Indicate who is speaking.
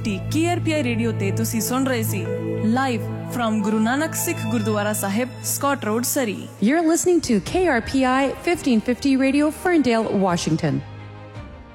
Speaker 1: KRPI radio ते तुसी सुन रहे सी live from Guru Nanak Sikh gurdwara Sahib Scott road सरी।
Speaker 2: You're listening to KRPI 1550 Radio, Ferndale, Washington.